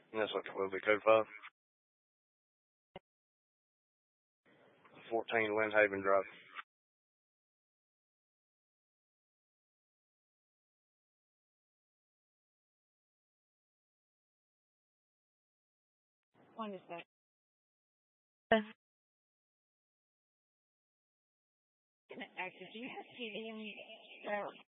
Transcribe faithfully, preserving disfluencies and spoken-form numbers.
And that's like twelve bit code five. fourteen Windhaven Drive. What is that? Active. Do you have T V in?